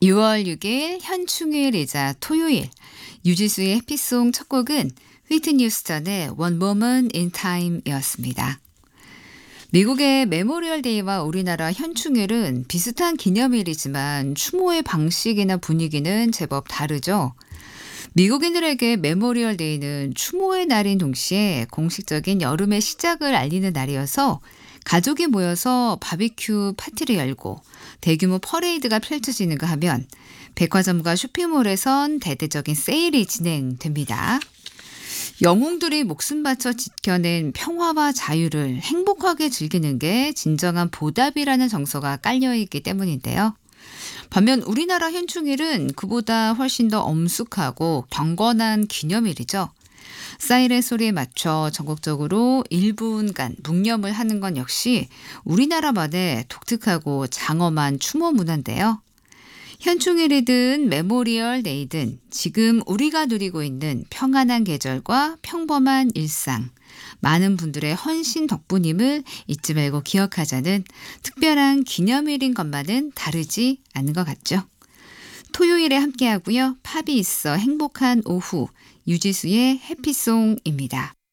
6월 6일 현충일이자 토요일 유지수의 해피송 첫 곡은 휘트니 휴스턴의 One Moment in Time이었습니다. 미국의 메모리얼 데이와 우리나라 현충일은 비슷한 기념일이지만 추모의 방식이나 분위기는 제법 다르죠. 미국인들에게 메모리얼 데이는 추모의 날인 동시에 공식적인 여름의 시작을 알리는 날이어서 가족이 모여서 바비큐 파티를 열고 대규모 퍼레이드가 펼쳐지는가 하면 백화점과 쇼핑몰에선 대대적인 세일이 진행됩니다. 영웅들이 목숨 바쳐 지켜낸 평화와 자유를 행복하게 즐기는 게 진정한 보답이라는 정서가 깔려있기 때문인데요. 반면 우리나라 현충일은 그보다 훨씬 더 엄숙하고 경건한 기념일이죠. 사이렌 소리에 맞춰 전국적으로 1분간 묵념을 하는 건 역시 우리나라만의 독특하고 장엄한 추모 문화인데요. 현충일이든 메모리얼 데이든 지금 우리가 누리고 있는 평안한 계절과 평범한 일상, 많은 분들의 헌신 덕분임을 잊지 말고 기억하자는 특별한 기념일인 것만은 다르지 않은 것 같죠. 토요일에 함께하고요. 팝이 있어 행복한 오후 유지수의 해피송입니다.